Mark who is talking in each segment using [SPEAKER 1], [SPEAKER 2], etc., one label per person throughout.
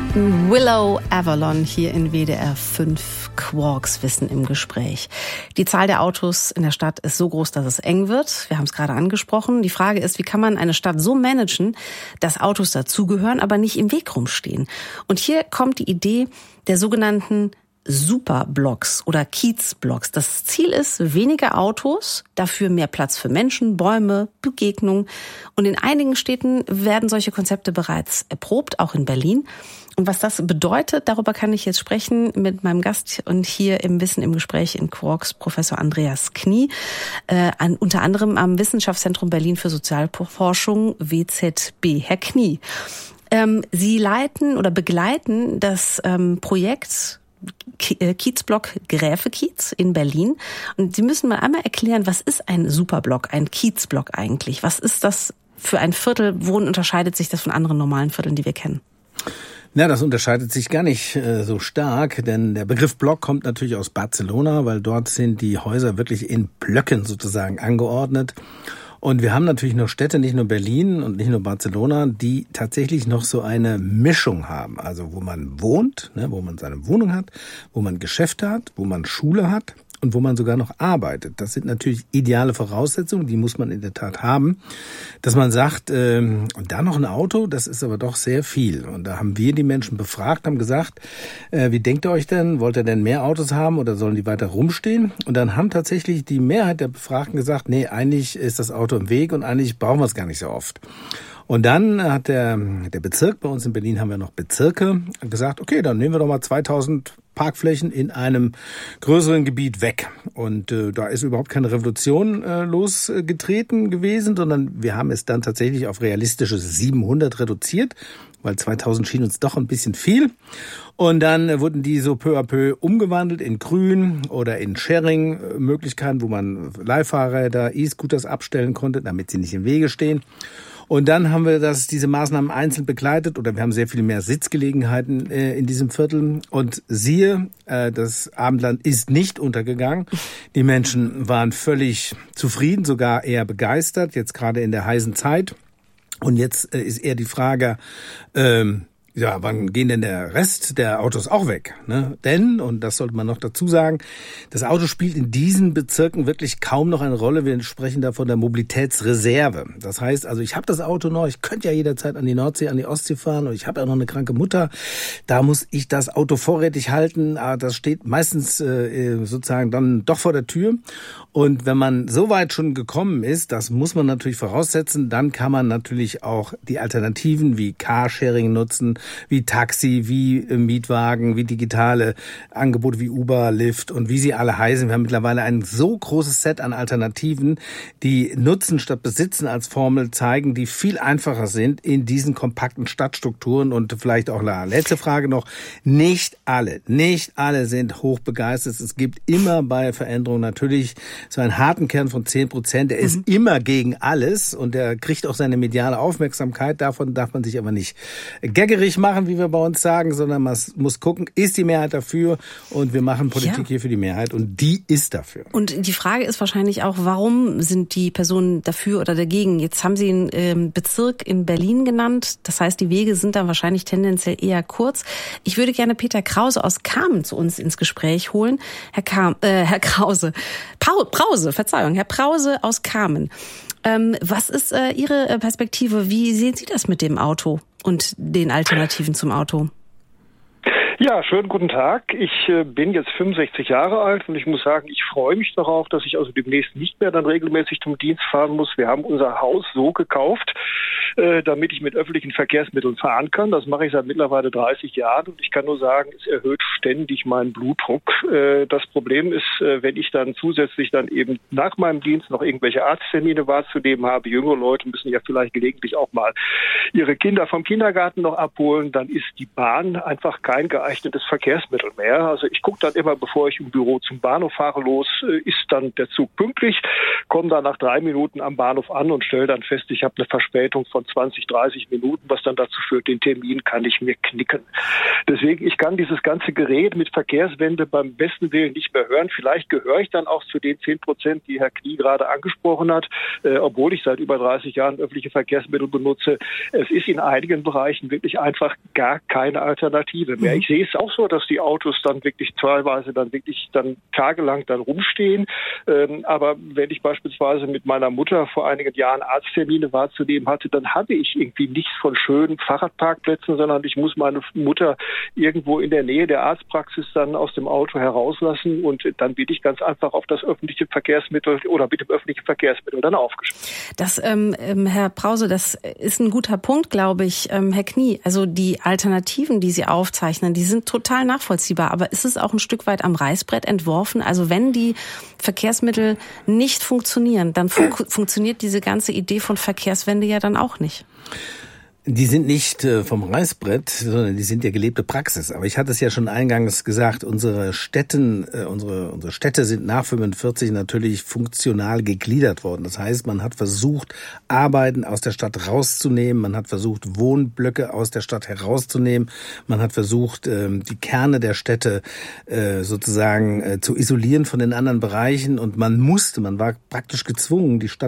[SPEAKER 1] Willow Avalon hier in WDR 5 Quarks Wissen im Gespräch. Die Zahl der Autos in der Stadt ist so groß, dass es eng wird. Wir haben es gerade angesprochen. Die Frage ist, wie kann man eine Stadt so managen, dass Autos dazugehören, aber nicht im Weg rumstehen? Und hier kommt die Idee der sogenannten Superblocks oder Kiezblocks. Das Ziel ist weniger Autos, dafür mehr Platz für Menschen, Bäume, Begegnung. Und in einigen Städten werden solche Konzepte bereits erprobt, auch in Berlin. Und was das bedeutet, darüber kann ich jetzt sprechen mit meinem Gast und hier im Wissen im Gespräch in Quarks, Professor Andreas Knie, unter anderem am Wissenschaftszentrum Berlin für Sozialforschung, WZB. Herr Knie, Sie leiten oder begleiten das Projekt Kiezblock Gräfekiez in Berlin. Und Sie müssen mal einmal erklären, was ist ein Superblock, ein Kiezblock eigentlich? Was ist das für ein Viertel? Wo unterscheidet sich das von anderen normalen Vierteln, die wir kennen?
[SPEAKER 2] Na, das unterscheidet sich gar nicht so stark, denn der Begriff Block kommt natürlich aus Barcelona, weil dort sind die Häuser wirklich in Blöcken sozusagen angeordnet. Und wir haben natürlich noch Städte, nicht nur Berlin und nicht nur Barcelona, die tatsächlich noch so eine Mischung haben. Also wo man wohnt, wo man seine Wohnung hat, wo man Geschäfte hat, wo man Schule hat und wo man sogar noch arbeitet. Das sind natürlich ideale Voraussetzungen, die muss man in der Tat haben. Dass man sagt, und da noch ein Auto, das ist aber doch sehr viel. Und da haben wir die Menschen befragt, haben gesagt, wie denkt ihr euch denn? Wollt ihr denn mehr Autos haben oder sollen die weiter rumstehen? Und dann haben tatsächlich die Mehrheit der Befragten gesagt, nee, eigentlich ist das Auto im Weg und eigentlich brauchen wir es gar nicht so oft. Und dann hat der Bezirk, bei uns in Berlin haben wir noch Bezirke, gesagt, okay, dann nehmen wir doch mal 2000 Parkflächen in einem größeren Gebiet weg. Und da ist überhaupt keine Revolution losgetreten gewesen, sondern wir haben es dann tatsächlich auf realistische 700 reduziert, weil 2000 schien uns doch ein bisschen viel. Und dann wurden die so peu à peu umgewandelt in Grün oder in Sharing-Möglichkeiten, wo man Leihfahrräder, E-Scooters abstellen konnte, damit sie nicht im Wege stehen. Und dann haben wir diese Maßnahmen einzeln begleitet oder wir haben sehr viel mehr Sitzgelegenheiten in diesem Viertel. Und siehe, das Abendland ist nicht untergegangen. Die Menschen waren völlig zufrieden, sogar eher begeistert, jetzt gerade in der heißen Zeit. Und jetzt ist eher die Frage, wann gehen denn der Rest der Autos auch weg? Ne? Denn, und das sollte man noch dazu sagen, das Auto spielt in diesen Bezirken wirklich kaum noch eine Rolle. Wir sprechen da von der Mobilitätsreserve. Das heißt, also ich habe das Auto noch, ich könnte ja jederzeit an die Nordsee, an die Ostsee fahren und ich habe ja noch eine kranke Mutter. Da muss ich das Auto vorrätig halten. Das steht meistens sozusagen dann doch vor der Tür. Und wenn man so weit schon gekommen ist, das muss man natürlich voraussetzen, dann kann man natürlich auch die Alternativen wie Carsharing nutzen, wie Taxi, wie Mietwagen, wie digitale Angebote wie Uber, Lyft und wie sie alle heißen. Wir haben mittlerweile ein so großes Set an Alternativen, die Nutzen statt Besitzen als Formel zeigen, die viel einfacher sind in diesen kompakten Stadtstrukturen. Und vielleicht auch eine letzte Frage noch, nicht alle sind hochbegeistert. Es gibt immer bei Veränderungen natürlich so einen harten Kern von 10%, der ist immer gegen alles und der kriegt auch seine mediale Aufmerksamkeit. Davon darf man sich aber nicht gaggerig machen, wie wir bei uns sagen, sondern man muss gucken, ist die Mehrheit dafür und wir machen Politik hier für die Mehrheit und die ist dafür.
[SPEAKER 1] Und die Frage ist wahrscheinlich auch, warum sind die Personen dafür oder dagegen? Jetzt haben Sie einen Bezirk in Berlin genannt, das heißt, die Wege sind dann wahrscheinlich tendenziell eher kurz. Ich würde gerne Peter Krause aus Kamen zu uns ins Gespräch holen. Herr Krause aus Kamen. Was ist Ihre Perspektive? Wie sehen Sie das mit dem Auto und den Alternativen zum Auto?
[SPEAKER 3] Ja, schönen guten Tag. Ich bin jetzt 65 Jahre alt und ich muss sagen, ich freue mich darauf, dass ich also demnächst nicht mehr dann regelmäßig zum Dienst fahren muss. Wir haben unser Haus so gekauft, damit ich mit öffentlichen Verkehrsmitteln fahren kann. Das mache ich seit mittlerweile 30 Jahren und ich kann nur sagen, es erhöht ständig meinen Blutdruck. Das Problem ist, wenn ich dann zusätzlich dann eben nach meinem Dienst noch irgendwelche Arzttermine wahrzunehmen habe, jüngere Leute müssen ja vielleicht gelegentlich auch mal ihre Kinder vom Kindergarten noch abholen, dann ist die Bahn einfach kein geeigneter geeignetes Verkehrsmittel mehr. Also ich gucke dann immer, bevor ich im Büro zum Bahnhof fahre, los, ist dann der Zug pünktlich, komme dann nach 3 Minuten am Bahnhof an und stelle dann fest, ich habe eine Verspätung von 20, 30 Minuten, was dann dazu führt, den Termin kann ich mir knicken. Deswegen, ich kann dieses ganze Gerät mit Verkehrswende beim besten Willen nicht mehr hören. Vielleicht gehöre ich dann auch zu den 10%, die Herr Knie gerade angesprochen hat, obwohl ich seit über 30 Jahren öffentliche Verkehrsmittel benutze. Es ist in einigen Bereichen wirklich einfach gar keine Alternative mehr. Ich sehe es auch so, dass die Autos dann wirklich teilweise dann tagelang dann rumstehen. Aber wenn ich beispielsweise mit meiner Mutter vor einigen Jahren Arzttermine wahrzunehmen hatte, dann habe ich irgendwie nichts von schönen Fahrradparkplätzen, sondern ich muss meine Mutter irgendwo in der Nähe der Arztpraxis dann aus dem Auto herauslassen und dann bin ich ganz einfach auf das öffentliche Verkehrsmittel oder mit dem öffentlichen Verkehrsmittel dann aufgeschrieben.
[SPEAKER 1] Das, Herr Brause, das ist ein guter Punkt, glaube ich. Herr Knie, also die Alternativen, die Sie aufzeichnen, die sind total nachvollziehbar, aber ist es auch ein Stück weit am Reißbrett entworfen? Also wenn die Verkehrsmittel nicht funktionieren, dann funktioniert diese ganze Idee von Verkehrswende ja dann auch nicht.
[SPEAKER 2] Die sind nicht vom Reißbrett, sondern die sind ja gelebte Praxis. Aber ich hatte es ja schon eingangs gesagt, unsere Städte sind nach 45 natürlich funktional gegliedert worden. Das heißt, man hat versucht, Arbeiten aus der Stadt rauszunehmen. Man hat versucht, Wohnblöcke aus der Stadt herauszunehmen. Man hat versucht, die Kerne der Städte sozusagen zu isolieren von den anderen Bereichen. Und man war praktisch gezwungen, die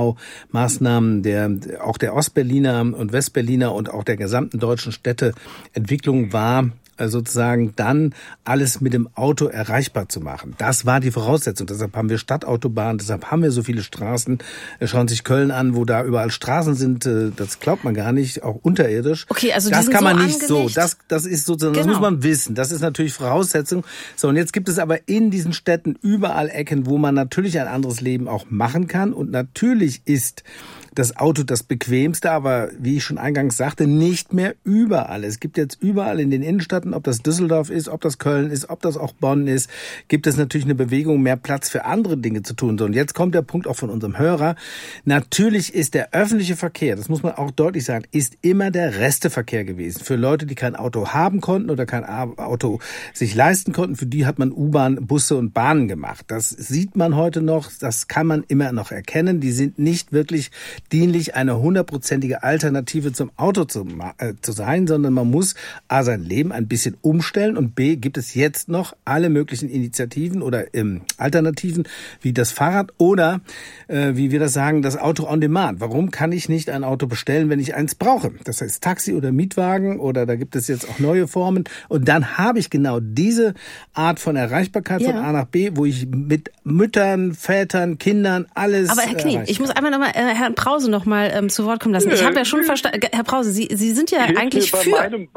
[SPEAKER 2] Stadtumbaumaßnahmen auch der Ostberliner und Westberliner und auch der gesamten deutschen Städteentwicklung war sozusagen dann alles mit dem Auto erreichbar zu machen. Das war die Voraussetzung. Deshalb haben wir Stadtautobahnen, deshalb haben wir so viele Straßen. Schauen Sie sich Köln an, wo da überall Straßen sind. Das glaubt man gar nicht, auch unterirdisch.
[SPEAKER 1] Okay, also
[SPEAKER 2] das kann man
[SPEAKER 1] so
[SPEAKER 2] nicht so. Das ist sozusagen, genau. Das muss man wissen. Das ist natürlich Voraussetzung. So, und jetzt gibt es aber in diesen Städten überall Ecken, wo man natürlich ein anderes Leben auch machen kann. Und natürlich ist das Auto das bequemste, aber wie ich schon eingangs sagte, nicht mehr überall. Es gibt jetzt überall in den Innenstädten, ob das Düsseldorf ist, ob das Köln ist, ob das auch Bonn ist, gibt es natürlich eine Bewegung, mehr Platz für andere Dinge zu tun. So, und jetzt kommt der Punkt auch von unserem Hörer. Natürlich ist der öffentliche Verkehr, das muss man auch deutlich sagen, ist immer der Resteverkehr gewesen. Für Leute, die kein Auto haben konnten oder kein Auto sich leisten konnten, für die hat man U-Bahn, Busse und Bahnen gemacht. Das sieht man heute noch, das kann man immer noch erkennen. Die sind nicht wirklich dienlich, eine 100%ige Alternative zum Auto zu sein, sondern man muss A, sein Leben ein bisschen umstellen und B, gibt es jetzt noch alle möglichen Initiativen oder Alternativen wie das Fahrrad oder, wie wir das sagen, das Auto on Demand. Warum kann ich nicht ein Auto bestellen, wenn ich eins brauche? Das heißt Taxi oder Mietwagen oder da gibt es jetzt auch neue Formen und dann habe ich genau diese Art von Erreichbarkeit von A nach B, wo ich mit Müttern, Vätern, Kindern alles.
[SPEAKER 1] Aber Herr Knie, ich muss einmal nochmal Herrn Brause noch mal zu Wort kommen lassen. Ich habe ja schon verstanden, Herr Brause, Sie sind ja eigentlich für ÖPNV.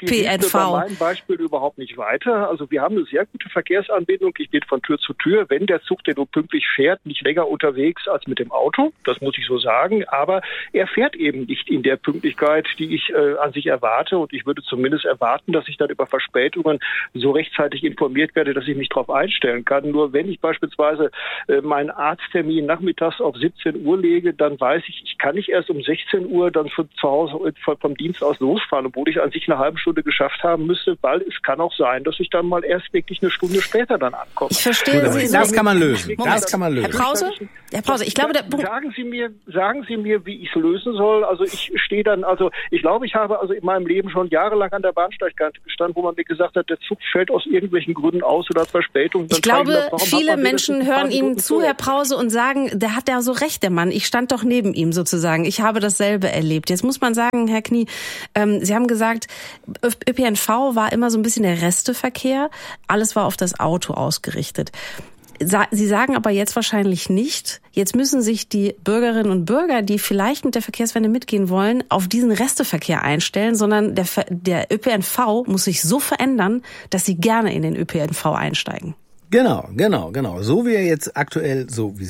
[SPEAKER 3] Bei meinem Beispiel überhaupt nicht weiter. Also wir haben eine sehr gute Verkehrsanbindung. Ich bin von Tür zu Tür, wenn der Zug, der nur pünktlich fährt, nicht länger unterwegs als mit dem Auto. Das muss ich so sagen. Aber er fährt eben nicht in der Pünktlichkeit, die ich an sich erwarte. Und ich würde zumindest erwarten, dass ich dann über Verspätungen so rechtzeitig informiert werde, dass ich mich darauf einstellen kann. Nur wenn ich beispielsweise meinen Arzttermin nachmittags auf 17 Uhr lege, dann weiß ich kann nicht erst um 16 Uhr dann von zu Hause vom Dienst aus losfahren, obwohl ich an sich eine halbe Stunde geschafft haben müsste, weil es kann auch sein, dass ich dann mal erst wirklich eine Stunde später dann ankomme.
[SPEAKER 1] Ich verstehe.
[SPEAKER 2] Das kann man lösen. Das kann man lösen.
[SPEAKER 1] Herr Brause, ich glaube, der Punkt.
[SPEAKER 3] Sagen Sie mir, wie ich es lösen soll. Also ich glaube, ich habe in meinem Leben schon jahrelang an der Bahnsteigkante gestanden, wo man mir gesagt hat, der Zug fällt aus irgendwelchen Gründen aus oder hat Verspätung.
[SPEAKER 1] Ich glaube, viele Menschen hören Ihnen zu, Herr Brause, und sagen, der hat ja so recht, der Mann. Ich stand doch neben ihm sozusagen. Ich habe dasselbe erlebt. Jetzt muss man sagen, Herr Knie, Sie haben gesagt, ÖPNV war immer so ein bisschen der Resteverkehr. Alles war auf das Auto ausgerichtet. Sie sagen aber jetzt wahrscheinlich nicht, jetzt müssen sich die Bürgerinnen und Bürger, die vielleicht mit der Verkehrswende mitgehen wollen, auf diesen Resteverkehr einstellen, sondern der ÖPNV muss sich so verändern, dass sie gerne in den ÖPNV einsteigen.
[SPEAKER 2] Genau. Sowieso wie er jetzt aktuell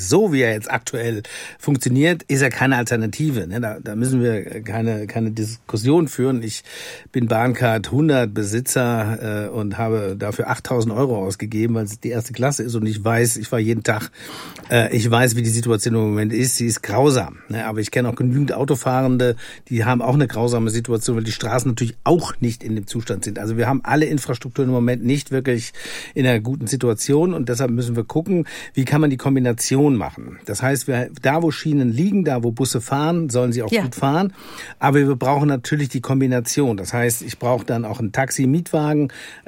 [SPEAKER 2] funktioniert, ist er keine Alternative. Da müssen wir keine Diskussion führen. Ich bin Bahncard 100 Besitzer und habe dafür 8.000 € ausgegeben, weil es die erste Klasse ist und ich weiß, wie die Situation im Moment ist. Sie ist grausam. Aber ich kenne auch genügend Autofahrende, die haben auch eine grausame Situation, weil die Straßen natürlich auch nicht in dem Zustand sind. Also wir haben alle Infrastrukturen im Moment nicht wirklich in einer guten Situation und deshalb müssen wir gucken, wie kann man die Kombination machen. Das heißt, da wo Schienen liegen, da wo Busse fahren, sollen sie auch gut fahren. Aber wir brauchen natürlich die Kombination. Das heißt, ich brauche dann auch ein Taxi-Mietwagen,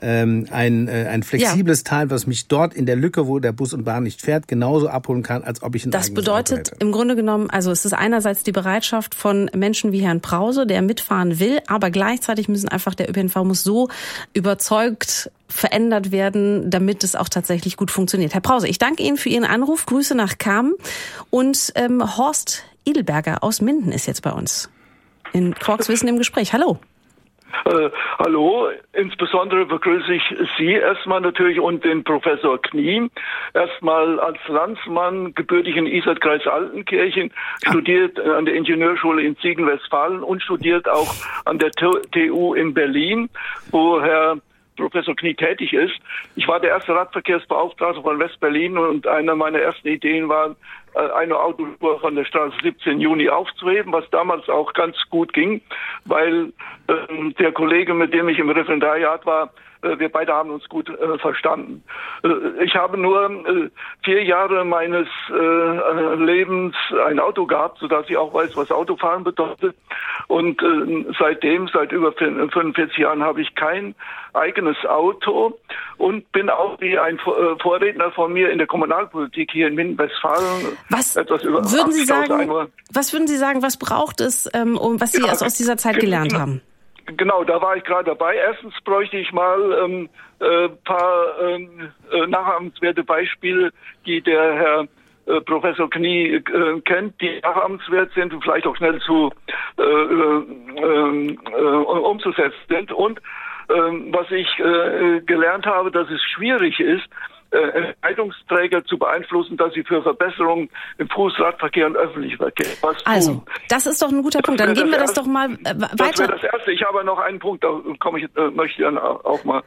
[SPEAKER 2] ein flexibles Teil, was mich dort in der Lücke, wo der Bus und Bahn nicht fährt, genauso abholen kann, als ob ich ein eigenes Auto hätte. Das bedeutet
[SPEAKER 1] im Grunde genommen, also es ist einerseits die Bereitschaft von Menschen wie Herrn Brause, der mitfahren will, aber gleichzeitig der ÖPNV muss so überzeugt verändert werden, damit es auch tatsächlich gut funktioniert. Herr Brause, ich danke Ihnen für Ihren Anruf. Grüße nach Kamen. Und Horst Edelberger aus Minden ist jetzt bei uns in Quarks Wissen im Gespräch. Hallo.
[SPEAKER 4] Hallo, insbesondere begrüße ich Sie erstmal natürlich und den Professor Knie. Erstmal als Landsmann, gebürtig in Isartkreis Altenkirchen, studiert an der Ingenieurschule in Siegen-Westfalen und studiert auch an der TU in Berlin, wo Herr Professor Knie tätig ist. Ich war der erste Radverkehrsbeauftragte von West-Berlin und eine meiner ersten Ideen war, eine Autospur von der Straße 17 Juni aufzuheben, was damals auch ganz gut ging, weil der Kollege, mit dem ich im Referendariat war, wir beide haben uns gut verstanden. Ich habe nur 4 Jahre meines Lebens ein Auto gehabt, sodass ich auch weiß, was Autofahren bedeutet. Und seit über 45 Jahren habe ich kein eigenes Auto und bin auch wie ein Vorredner von mir in der Kommunalpolitik hier in Minden-Westfalen.
[SPEAKER 1] Was würden Sie sagen, was braucht es, was Sie aus dieser Zeit gelernt haben?
[SPEAKER 4] Genau, da war ich gerade dabei. Erstens bräuchte ich mal paar nachahmenswerte Beispiele, die der Herr Professor Knie kennt, die nachahmenswert sind und vielleicht auch schnell umzusetzen sind. Und was ich gelernt habe, dass es schwierig ist, Entscheidungsträger zu beeinflussen, dass sie für Verbesserungen im Fuß-Radverkehr und öffentlichen Verkehr was tun.
[SPEAKER 1] Also, das ist doch ein guter Punkt. Dann gehen wir das doch mal weiter.
[SPEAKER 4] Das wäre das Erste. Ich habe noch einen Punkt, da möchte ich dann auch mal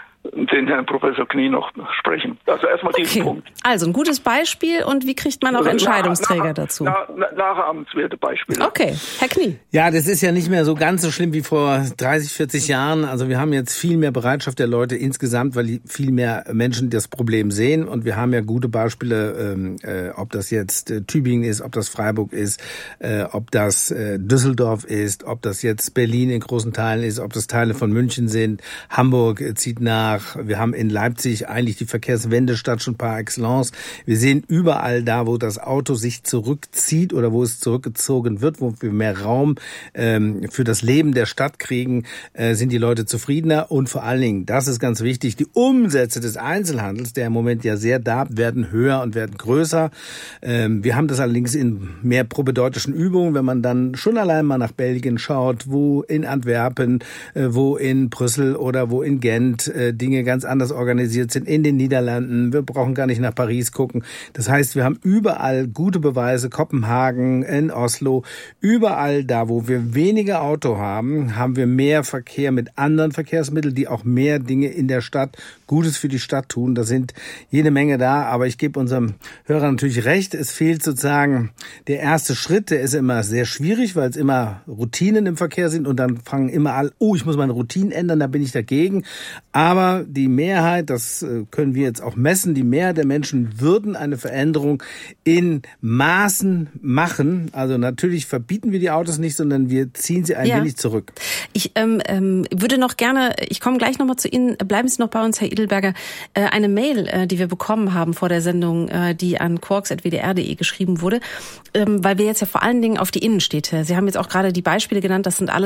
[SPEAKER 4] den Herrn Professor Knie noch sprechen. Also erstmal diesen Punkt.
[SPEAKER 1] Also ein gutes Beispiel und wie kriegt man auch Entscheidungsträger dazu?
[SPEAKER 4] Nachahmenswerte Beispiele.
[SPEAKER 1] Okay, Herr Knie.
[SPEAKER 2] Ja, das ist ja nicht mehr so ganz so schlimm wie vor 30, 40 Jahren. Also wir haben jetzt viel mehr Bereitschaft der Leute insgesamt, weil viel mehr Menschen das Problem sehen. Und wir haben ja gute Beispiele, ob das jetzt Tübingen ist, ob das Freiburg ist, ob das Düsseldorf ist, ob das jetzt Berlin in großen Teilen ist, ob das Teile von München sind. Hamburg zieht nach. Wir haben in Leipzig eigentlich die Verkehrswendestadt schon par excellence. Wir sehen überall da, wo das Auto sich zurückzieht oder wo es zurückgezogen wird, wo wir mehr Raum für das Leben der Stadt kriegen, sind die Leute zufriedener. Und vor allen Dingen, das ist ganz wichtig, die Umsätze des Einzelhandels, der im Moment ja sehr da, werden höher und werden größer. Wir haben das allerdings in mehr probedeutischen Übungen, wenn man dann schon allein mal nach Belgien schaut, wo in Antwerpen, wo in Brüssel oder wo in Gent Dinge ganz anders organisiert sind, in den Niederlanden. Wir brauchen gar nicht nach Paris gucken. Das heißt, wir haben überall gute Beweise, Kopenhagen, in Oslo, überall da, wo wir weniger Auto haben, haben wir mehr Verkehr mit anderen Verkehrsmitteln, die auch mehr Dinge in der Stadt, Gutes für die Stadt tun. Da sind jede Menge da, aber ich gebe unserem Hörer natürlich recht, es fehlt sozusagen der erste Schritt, der ist immer sehr schwierig, weil es immer Routinen im Verkehr sind und dann fangen immer alle, ich muss meine Routinen ändern, da bin ich dagegen. Aber die Mehrheit, das können wir jetzt auch messen, die Mehrheit der Menschen würden eine Veränderung in Maßen machen. Also natürlich verbieten wir die Autos nicht, sondern wir ziehen sie ein wenig zurück.
[SPEAKER 1] Ich würde noch gerne, ich komme gleich nochmal zu Ihnen, bleiben Sie noch bei uns, Herr Edelberger, eine Mail, die wir bekommen haben vor der Sendung, die an quarks@wdr.de geschrieben wurde, weil wir jetzt ja vor allen Dingen auf die Innenstädte, Sie haben jetzt auch gerade die Beispiele genannt, das sind alles